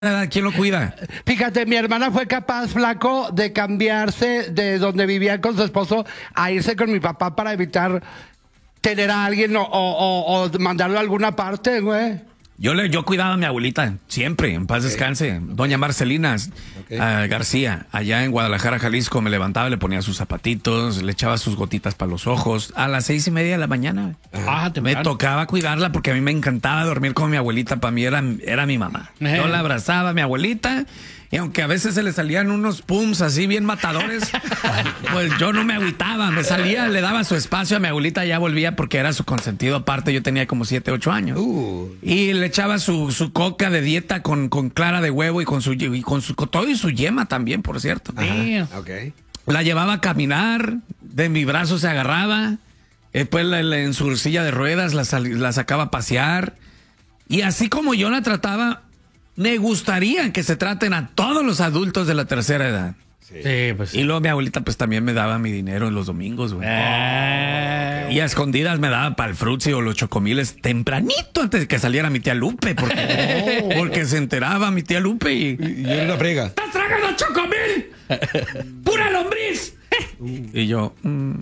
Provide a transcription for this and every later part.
¿Quién lo cuida? Fíjate, mi hermana fue capaz, flaco, de cambiarse de donde vivía con su esposo a irse con mi papá para evitar tener a alguien o mandarlo a alguna parte, güey. Yo cuidaba a mi abuelita, siempre, en paz descanse. Doña Marcelina García, allá en Guadalajara, Jalisco, me levantaba, le ponía sus zapatitos, le echaba sus gotitas para los ojos, a las 6:30 de la mañana. Me tocaba cuidarla porque a mí me encantaba dormir con mi abuelita, para mí era mi mamá. Yo la abrazaba a mi abuelita, y aunque a veces se le salían unos pums así bien matadores, pues yo no me agüitaba, me salía, le daba su espacio a mi abuelita, ya volvía porque era su consentido aparte, yo tenía como 7, 8 años. Y le echaba su coca de dieta con clara de huevo y con todo y su yema también, por cierto. Okay. La llevaba a caminar, de mi brazo se agarraba, después en su silla de ruedas la sacaba a pasear, y así como yo la trataba, me gustaría que se traten a todos los adultos de la tercera edad. Sí, pues sí. Y luego mi abuelita pues también me daba mi dinero en los domingos, güey. Y a escondidas me daba para el frutzi o los chocomiles tempranito antes de que saliera mi tía Lupe, porque se enteraba mi tía Lupe y yo era una frega. ¡Estás tragando chocomil! ¡Pura lombriz! Y yo...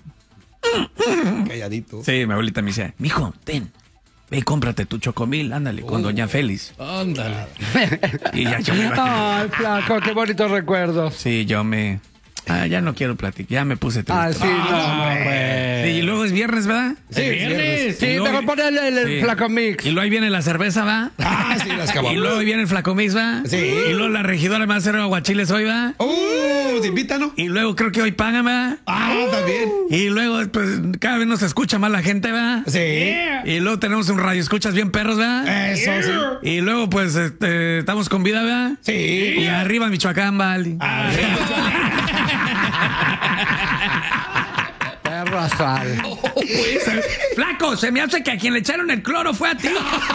Calladito. Sí, mi abuelita me decía, mijo, ten. Ve y cómprate tu chocomil, ándale, con doña Félix. Ándale. Y ya yo me iba. Ay, flaco, qué bonitos recuerdos. Sí, ya no quiero platicar, ya me puse triste. Ah, sí, no, pues. Sí, y luego es viernes, ¿verdad? Sí, viernes. Sí, mejor ponerle el flaco mix. Y luego ahí viene la cerveza, ¿va? Sí, las Y cabalas. luego ahí viene el flaco mix, ¿va? Sí. Y luego la regidora me va a hacer aguachiles hoy, ¿va? ¿Te invitan, no? Y luego creo que hoy pagan, ¿va? También. Y luego, pues, cada vez nos escucha más la gente, ¿va? Sí. Y luego tenemos un radio escuchas bien perros, ¿va? Eso, sí. Y luego, pues, estamos con vida, ¿verdad? Sí. Y arriba Michoacán, vale. Perro asal. Flaco, se me hace que a quien le echaron el cloro fue a ti.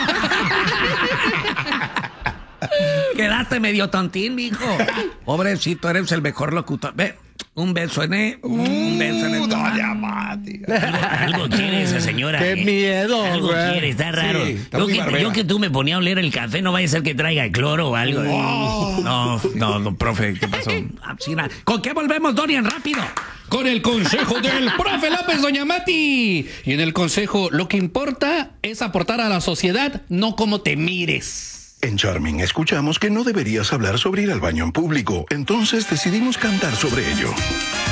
Quedaste medio tontín, mijo. Pobrecito, eres el mejor locutor. Ve, un beso en él. Un beso en él. Doña Mati. Algo quiere esa señora. Qué miedo, Algo güey. quiere, está raro. Sí, está muy barbera. Yo que tú me ponía a oler el café, no vaya a ser que traiga cloro o algo. No, profe, ¿qué pasó? ¿Con qué volvemos, Dorian? Rápido. Con el consejo del profe López, doña Mati. Y en el consejo, lo que importa es aportar a la sociedad, no cómo te mires. En Charming escuchamos que no deberías hablar sobre ir al baño en público, entonces decidimos cantar sobre ello.